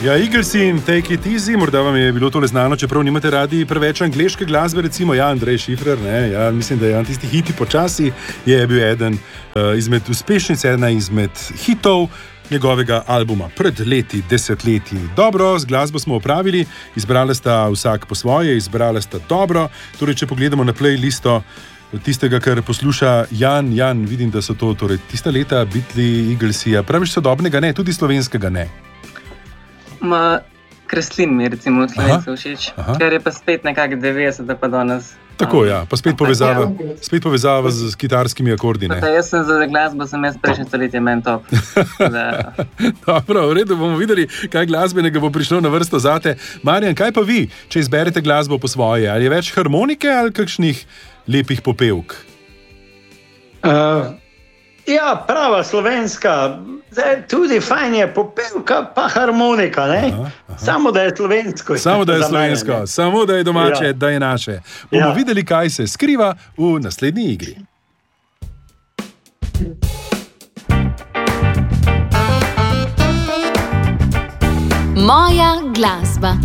Ja, Eaglesi in Take It Easy, morda vam je bilo tole znano, čeprav nimate radi preveč angleške glasbe, recimo Andrej Šifrer, ja, mislim, da je tisti hiti počasi, je bil eden izmed uspešnic, ena izmed hitov njegovega albuma pred leti, desetletji. Dobro, z glasbo smo opravili, izbrala sta vsak po svoje, izbrala sta dobro, torej če pogledamo na playlisto tistega, kar posluša Jan, vidim, da so to torej tista leta Beatli, Eaglesi, praviš sodobnega ne, tudi slovenskega ne. Kreslin mi recimo slovensko všeč, ker je pa spet nekako 90, pa danes. Tako, ja, pa spet povezava z kitarskimi akordi, ne? Jaz sem za glasbo, sem jaz prejšnje stoletje men top. Dobro, v redu, bomo videli, kaj glasbenega bo prišlo na vrsto zate. Marjan, kaj pa vi, če izberete glasbo po svoje? Ali je več harmonike ali kakšnih lepih popevk? Ja, prava slovenska, tudi fajn je popevka, pa harmonika, ne? Samo da je slovensko. Samo da je slovensko, samo da je domače, da je naše. Bomo videli, kaj se skriva v naslednji igri. Moja glasba.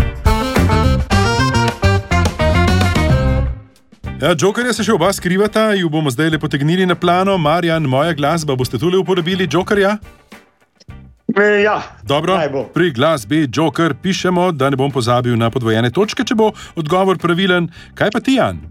Ja, Jokerja se še oba skrivata, ju bomo zdaj le potegnili na plano. Marjan, moja glasba, boste tule uporabili Jokerja? Ja, dobro, pri glasbi Joker pišemo, da ne bom pozabil na podvojene točke, če bo odgovor pravilen. Kaj pa ti, Jan?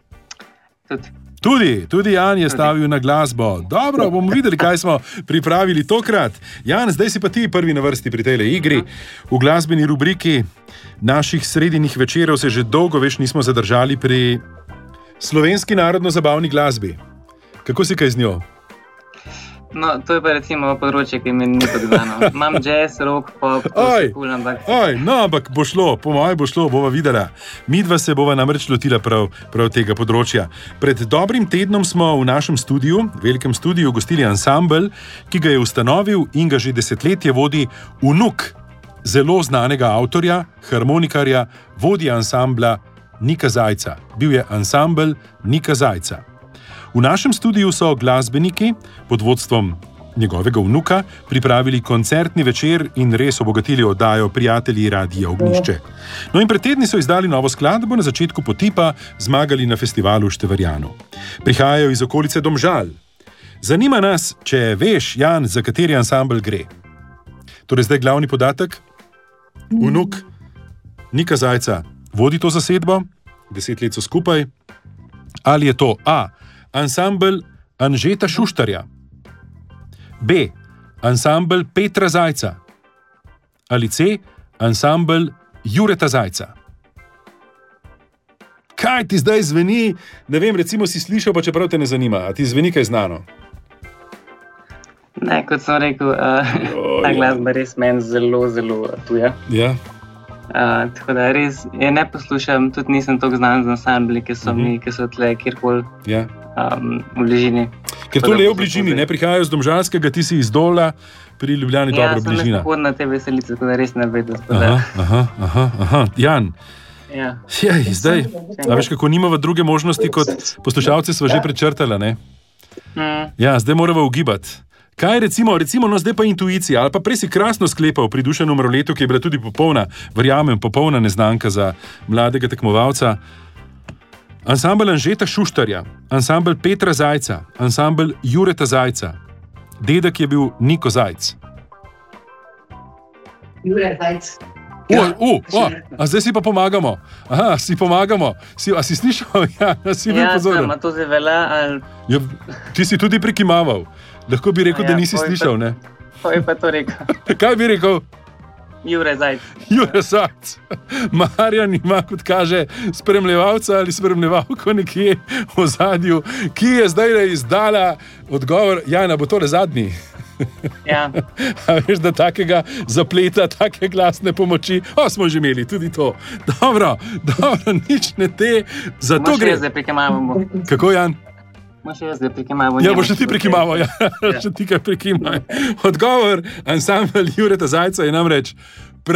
Tudi Jan je stavil na glasbo. Dobro, bomo videli, kaj smo pripravili tokrat. Jan, zdaj si pa ti prvi na vrsti pri tej igri. V glasbeni rubriki naših sredinjih večerov se že dolgo več nismo zadržali pri slovenski narodno-zabavni glasbi. Kako si kaj z njo? No, to je pa recimo področje, ki mi ni podgledano. Imam jazz, rock, pop, ampak... ampak bo šlo, po moje bo šlo, bova videla. Midva se bova namreč lotila prav tega področja. Pred dobrim tednom smo v našem studiu, velikem studiu, gostili ansambel, ki ga je ustanovil in ga že desetletje vodi vnuk zelo znanega avtorja, harmonikarja, vodja ansambla Nika Zajca. Bil je ansambel Nika Zajca. V našem studiu so glasbeniki pod vodstvom njegovega vnuka pripravili koncertni večer in res obogatili oddajo Prijatelji Radia Ognjišče. No in pred tedni so izdali novo skladbo, na začetku potipa zmagali na festivalu v Števarjanu. Prihajajo iz okolice Domžal. Zanima nas, če veš, Jan, za kateri ansambel gre. Torej zdaj glavni podatek. Vnuk Nika Zajca vodi to zasedbo, 10 let so skupaj. Ali je to A. ansambel Anžeta Šuštarja, B. ansambel Petra Zajca ali C. ansambel Jureta Zajca. Kaj ti zdaj zveni? Ne vem, recimo si slišal, pa čeprav te ne zanima. A ti zveni kaj znano? Ne, kot sem rekel, ta glasba res meni zelo, zelo tuja. Ja. Tako da res je ne poslušam, tudi nisem toliko znan z ansambli, ki so tle kjerkoli v bližini. Ker to le v bližini, ne prihajajo z Domžalskega, ti si iz Dola, pri Ljubljani dobro bližina. Ja, sem nekako na te veselice, tako da res ne vedo. Aha. Jan, zdaj, a veš, kako nimava druge možnosti, kot poslušalce sva že prečrtala, ne? Ja, zdaj morava ugibati. Kaj recimo, no zdaj pa intuicija, ali pa prej si krasno sklepal pri Dušanu Mroletu, ki je bila tudi popolna neznanka za mladega tekmovalca. Ansambel Anžeta Šuštarja, ansambel Petra Zajca, ansambel Jureta Zajca. Dedek je bil Niko Zajc. Jure Zajc. A zdaj si pa pomagamo. Aha, si pomagamo. A si slišal? Ja, si bil pozoren. Ja, to zdaj velja, ali... Ja, ti si tudi prikimaval. Lahko bi rekel, da nisi slišal, ne? Kaj pa to rekel? Kaj bi rekel? Jure Zajc. Jure Zajc. Marjan ima, kot kaže, spremljevalca ali spremljevalko nekje v zadju, ki je zdaj izdala odgovor. Jana, bo tole zadnji? Ja. A veš, da takega zapleta, take glasne pomoči, smo že imeli tudi to. Dobro, nič ne te, zato gre. Moš jaz zdaj prikimavamo. Kako, Jan? Moš jaz zdaj prikimavamo. Ja, boš še ti prikimaval, ja. Še ti kaj prikimaj. Odgovor ansambel Jureta Zajca je namreč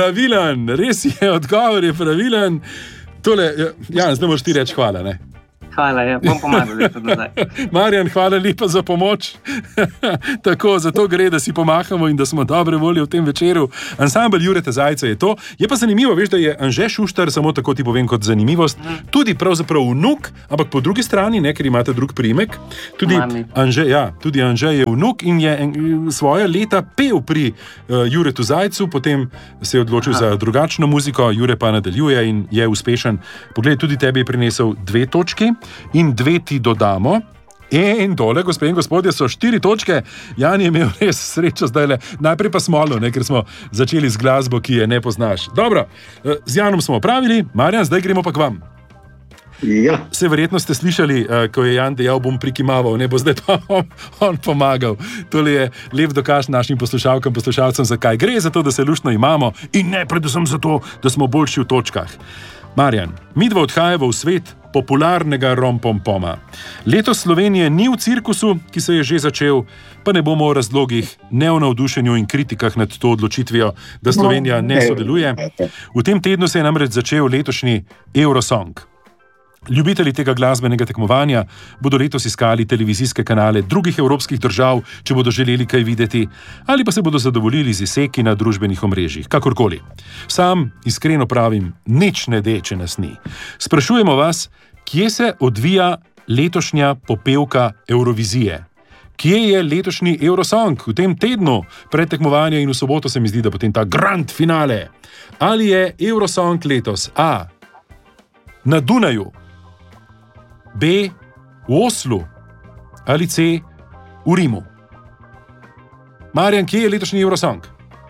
pravilen. Res je, odgovor je pravilen. Tole, Jan, zdaj moš ti reči hvala, ne? Hvala, bom pomagal leto nazaj. Marjan, hvala lepa za pomoč. Tako, zato gre, da si pomahamo in da smo dobre volje v tem večeru. Ansambel Jureta Zajca je to. Je pa zanimivo, veš, da je Anže Šuštar, samo tako ti povem kot zanimivost, tudi pravzaprav vnuk, ampak po drugi strani, ker imate drug priimek, tudi Anže je vnuk in je svoja leta pel pri Juretu Zajcu, potem se je odločil za drugačno muziko, Jure pa nadaljuje in je uspešen. Poglej, tudi tebi je prinesel 2 točki in 2 ti dodamo. In dole, gospe in gospodje, so 4 točke. Jan je imel res srečo zdajle. Najprej pa smolo, ker smo začeli z glasbo, ki je ne poznaš. Dobro, z Janom smo opravili. Marjan, zdaj gremo pa k vam. Ja. Vse verjetno ste slišali, ko je Jan dejal, bom prikimaval, ne bo zdaj pa on pomagal. Tole je lep dokaz našim poslušalcem, zakaj gre, zato da se luštno imamo in ne predvsem zato, da smo boljši v točkah. Marjan, midva odhajava v svet popularnega rompompoma. Letos Slovenije ni v cirkusu, ki se je že začel, pa ne bomo o razlogih, ne o navdušenju in kritikah nad to odločitvijo, da Slovenija ne sodeluje. V tem tednu se je namreč začel letošnji Eurosong. Ljubitelji tega glasbenega tekmovanja bodo letos iskali televizijske kanale drugih evropskih držav, če bodo želeli kaj videti, ali pa se bodo zadovoljili z izseki na družbenih omrežjih, kakorkoli. Sam iskreno pravim, nič ne de, če nas ni. Sprašujemo vas, kje se odvija letošnja popevka Eurovizije? Kje je letošnji Eurosong v tem tednu pred tekmovanjem in v soboto se mi zdi, da potem ta grand finale? Ali je Eurosong letos A. na Dunaju, B. v Oslu ali C. v Rimu? Marjan, kje je letošnji Eurosong?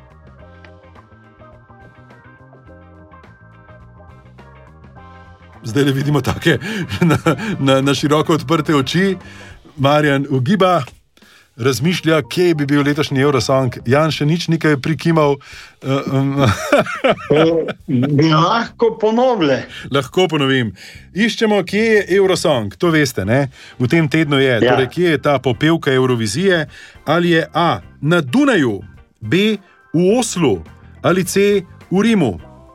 Zdaj le vidimo take na široko odprte oči. Marjan ugiba, razmišlja, kje bi bil letošnji Eurosong. Jan še nič nekaj prikimal. Lahko ponovle. Lahko ponovim. Iščemo, kje je Eurosong. To veste, ne? V tem tednu je. Ja. Torej, kje je ta popevka Eurovizije? Ali je A. na Dunaju, B. v Oslu ali C. v Rimu?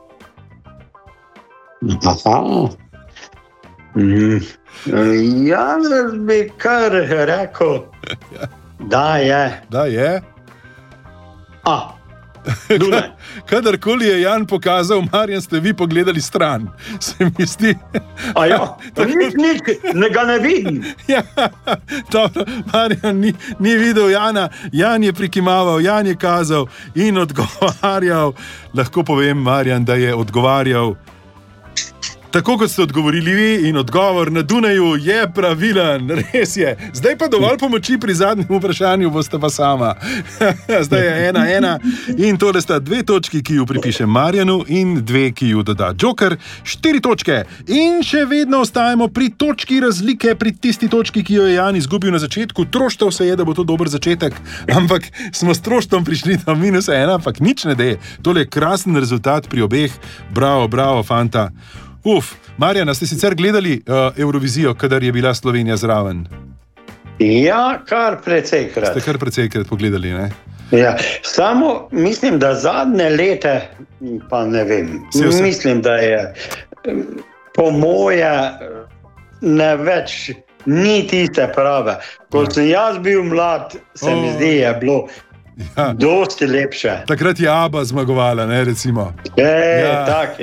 Jaz bi kar rekel, da je. A. Kadarkoli je Jan pokazal, Marjan, ste vi pogledali stran. Se mi zdi. Nič, ga ne vidim. Ja, dobro, Marjan ni videl Jana. Jan je prikimaval, Jan je kazal in odgovarjal. Lahko povem, Marjan, da je odgovarjal tako, kot ste odgovorili vi, in odgovor na Dunaju je pravilen, res je. Zdaj pa dovolj pomoči pri zadnjem vprašanju, boste pa sama. Zdaj je 1-1 in tole sta 2 točki, ki ju pripiše Marjanu in 2, ki ju doda Joker. 4 točke in še vedno ostajamo pri točki razlike, pri tisti točki, ki jo je Jan izgubil na začetku. Troštev se je, da bo to dober začetek, ampak smo s troštom prišli do -1, ampak nič ne de. Tole je krasen rezultat pri obeh. Bravo, fanta. Marjana, ste sicer gledali Eurovizijo, kadar je bila Slovenija zraven? Ja, kar precejkrat. Ste kar precejkrat pogledali, ne? Ja, samo mislim, da zadnje leta, pa ne vem, mislim, da je po moje ne več ni tiste prave. Ko sem jaz bil mlad, se mi zdi, je bilo dosti lepše. Takrat je ABBA zmagovala, ne, recimo. Tak.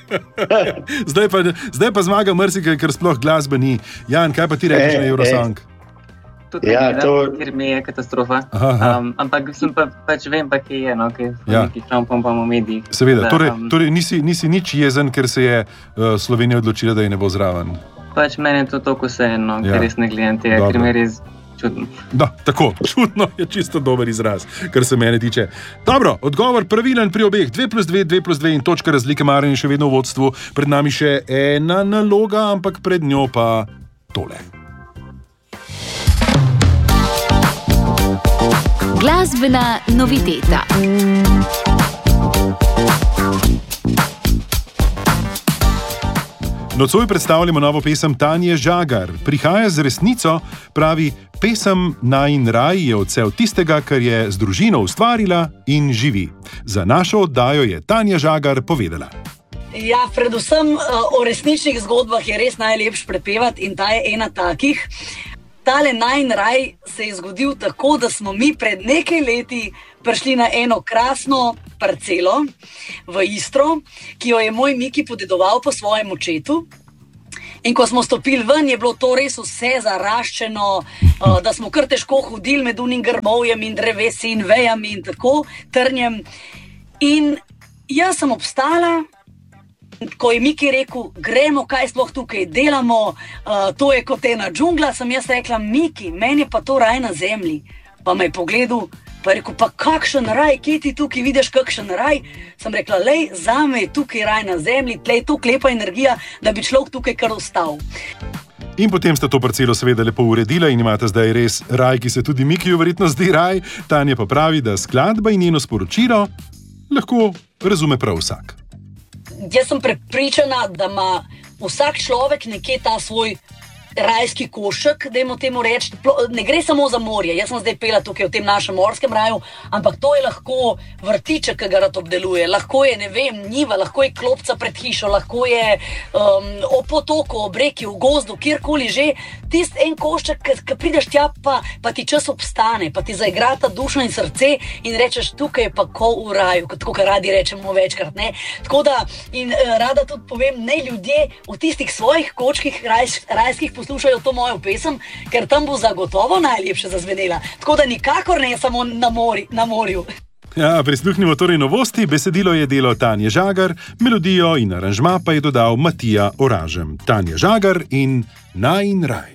Zdaj pa zmaga marsikaj, ker sploh glasbe ni. Jan, kaj pa ti rečeš na Eurosong? Tudi ker mi je katastrofa. Ampak sem pač vem, pa kje je, nekaj šampom v medijih. Seveda, torej nisi nič jezen, ker se je Slovenija odločila, da je ne bo zraven. Pač meni je to toliko vseeno, ker res ne gledam tega, ker mi je res čudno. Da, tako, čudno je čisto dober izraz, kar se mene tiče. Dobro, odgovor pravilen pri obeh. 2+2, 2+2 in točka razlike. Marjan je še vedno v vodstvu. Pred nami še ena naloga, ampak pred njo pa tole. Glasbena noviteta. Nocoj predstavljamo novo pesem Tanje Žagar. Prihaja z resnico, pravi, pesem Najin raj je odsev tistega, kar je z družino ustvarila in živi. Za našo oddajo je Tanja Žagar povedala. Ja, predvsem o resničnih zgodbah je res najlepše prepevati in ta je ena takih. Tale Najin raj se je zgodil tako, da smo mi pred nekaj leti prišli na eno krasno parcelo v Istro, ki jo je moj Miki podedoval po svojem očetu. In ko smo stopili ven, je bilo to res vse zaraščeno, da smo kar težko hodili med unim grbovjem in drevesi in vejami in tako trnjem. In jaz sem obstala, ko je Miki rekel, gremo, kaj sploh tukaj delamo, to je kot ena džungla, sem jaz rekla, Miki, meni je pa to raj na zemlji. Pa me je pogledal, pa je rekel, pa kakšen raj, kje ti tukaj vidiš kakšen raj? Sem rekla, lej, zame je tukaj raj na zemlji, tlej to klepa energija, da bi človek tukaj kar ostal. In potem sta to parcelo seveda lepo uredila in imate zdaj res raj, ki se tudi Mikiju verjetno zdi raj. Tanja pa pravi, da skladba in njeno sporočilo lahko razume prav vsak. Jaz sem prepričana, da ima vsak človek nekje ta svoj rajski košek, dajmo temu reči. Ne gre samo za morje, jaz sem zdaj pela tukaj v tem našem morskem raju, ampak to je lahko vrtiček, ki ga rad obdeluje, lahko je, ne vem, njiva, lahko je klopca pred hišo, lahko je ob potoku, ob reki, v gozdu, kjerkoli že. Tist en košček, ki prideš tja, pa ti čas obstane, pa ti zaigrata duša in srce in rečeš, tukaj je pa ko v raju, tako kot radi rečemo večkrat, ne. Tako da, in rada tudi povem, ne ljudje v tistih svojih kočkih rajskih poslušajo to mojo pesem, ker tam bo zagotovo najlepše zazvenela. Tako da nikakor ne samo na morju. Ja, prisluhnimo torej novosti. Besedilo je delo Tanje Žagar, melodijo in aranžma pa je dodal Matija Oražem. Tanja Žagar in Najin raj.